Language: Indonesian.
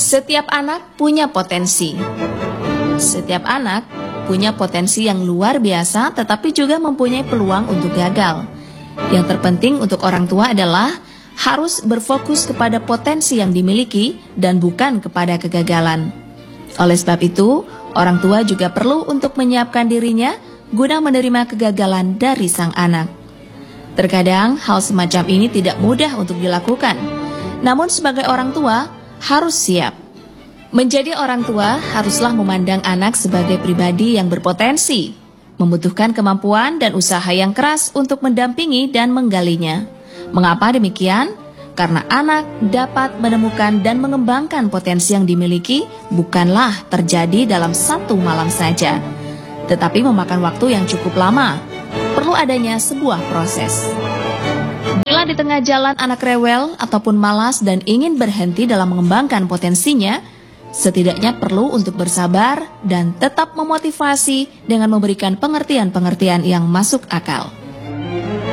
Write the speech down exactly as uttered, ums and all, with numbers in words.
Setiap anak punya potensi. Setiap anak punya potensi yang luar biasa, tetapi juga mempunyai peluang untuk gagal. Yang terpenting untuk orang tua adalah harus berfokus kepada potensi yang dimiliki dan bukan kepada kegagalan. Oleh sebab itu, orang tua juga perlu untuk menyiapkan dirinya guna menerima kegagalan dari sang anak. Terkadang hal semacam ini tidak mudah untuk dilakukan, namun sebagai orang tua harus siap. Menjadi orang tua haruslah memandang anak sebagai pribadi yang berpotensi, membutuhkan kemampuan dan usaha yang keras untuk mendampingi dan menggalinya. Mengapa demikian? Karena anak dapat menemukan dan mengembangkan potensi yang dimiliki bukanlah terjadi dalam satu malam saja, tetapi memakan waktu yang cukup lama. Perlu adanya sebuah proses. Bila di tengah jalan anak rewel ataupun malas dan ingin berhenti dalam mengembangkan potensinya, setidaknya perlu untuk bersabar dan tetap memotivasi dengan memberikan pengertian-pengertian yang masuk akal.